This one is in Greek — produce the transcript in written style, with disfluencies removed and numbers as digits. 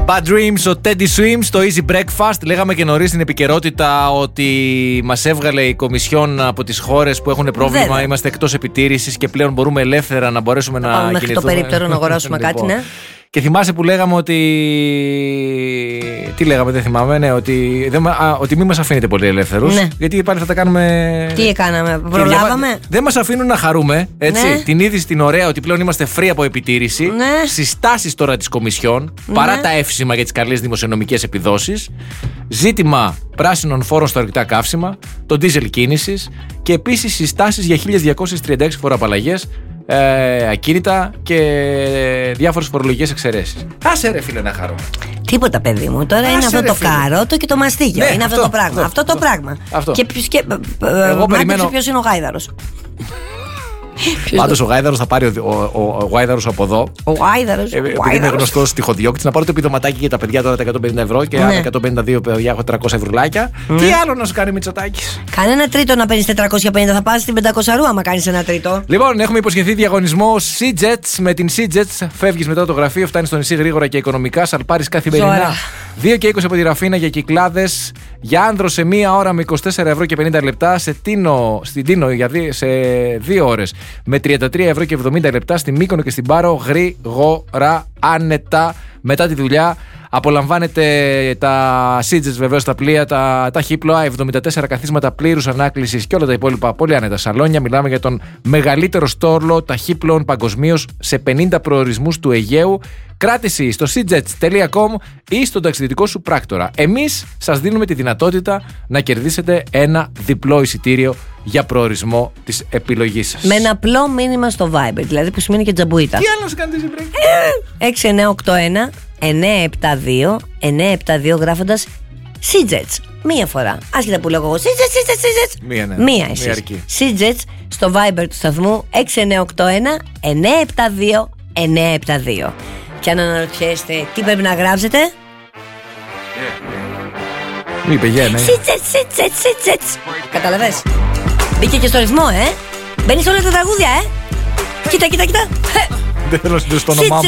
Bad Dreams, ο Teddy Swims, το Easy Breakfast. Λέγαμε και νωρίς στην επικαιρότητα ότι μας έβγαλε η Κομισιόν από τις χώρες που έχουν πρόβλημα. Βέβαια. Είμαστε εκτός επιτήρησης και πλέον μπορούμε ελεύθερα να μπορέσουμε να κινηθούμε. Μέχρι το περίπτερο να αγοράσουμε κάτι, ναι. Και θυμάσαι που λέγαμε ότι. Τι λέγαμε, δεν θυμάμαι. Ναι, ότι μην μας αφήνετε πολύ ελεύθερους. Ναι. Γιατί πάλι θα τα κάνουμε. Τι έκαναμε, προλάβαμε. Δεν μας αφήνουν να χαρούμε. Έτσι, Ναι. Την είδηση την ωραία ότι πλέον είμαστε free από επιτήρηση. Ναι. Συστάσεις τώρα της Κομισιόν. Ναι. Παρά τα εύσημα για τις καλές δημοσιονομικές επιδόσεις. Ζήτημα πράσινων φόρων στα ορυκτά καύσιμα. Το ντίζελ κίνησης. Και επίσης συστάσεις για 1236 φοροαπαλλαγές. Ακίνητα και διάφορες φορολογικές εξαιρέσεις. Άσε ρε φίλε να χαρώ. Τίποτα, παιδί μου. Τώρα είναι αυτό το καρότο και το μαστίγιο. Ναι, είναι αυτό το πράγμα. Αυτό το πράγμα. Και εγώ περιμένω. Ποιος είναι ο γάιδαρος. Πάντως ο γάιδαρος θα πάρει ο γάιδαρος από εδώ. Ο γάιδαρος. Επειδή είναι γνωστός στιχοδιώκτης, να πάρω το επιδοματάκι για τα παιδιά τώρα τα 150 ευρώ και αν 152 παιδιά έχω 300 ευρουλάκια. Τι άλλο να σου κάνει Μητσοτάκης. Κάνε ένα τρίτο να παίρνεις 450, θα πας στην 500 άμα κάνεις ένα τρίτο. Λοιπόν, έχουμε υποσχεθεί διαγωνισμό Sea-Jets. Με την Sea-Jets φεύγεις μετά το γραφείο, φτάνεις στο νησί γρήγορα και οικονομικά. Σαλπάρεις καθημερινά. 2 και 20 από τη Ραφίνα για κυκλάδες. Για άνδρο σε 1 ώρα με 24 ευρώ και 50 λεπτά. Στην Τίνο σε 2 ώρες με 33 ευρώ και 70 λεπτά. Στη Μύκονο και στην Πάρο γρήγορα, άνετα μετά τη δουλειά. Απολαμβάνετε τα Sea-Jets βεβαίως στα πλοία, τα χύπλοα, 74 καθίσματα πλήρους ανάκλησης και όλα τα υπόλοιπα πολύ άνετα σαλόνια. Μιλάμε για τον μεγαλύτερο στόλο ταχύπλων παγκοσμίως σε 50 προορισμούς του Αιγαίου. Κράτηση στο seajets.com ή στον ταξιδιωτικό σου πράκτορα. Εμείς σας δίνουμε τη δυνατότητα να κερδίσετε ένα διπλό εισιτήριο για προορισμό της επιλογής σας. Με ένα απλό μήνυμα στο Viber, δηλαδή που σημαίνει και τζαμπουίτα. Τι άλλο σου κάνει τη break? 6981 972 972 γράφοντας Sea-Jets. Μία φορά. Άσχετα που λέω εγώ Sea-Jets. Μία εσείς. Sea-Jets στο Viber του σταθμού 6981 972 972. Και αν αναρωτιέστε τι πρέπει να γράψετε, είπε ναι. Sea-Jets. Καταλαβες. Μπήκε και στο ρυθμό, μπαίνει σε όλα τα τραγούδια, Κοίτα. Δεν θέλω να συντηρήσω το όνομά μου.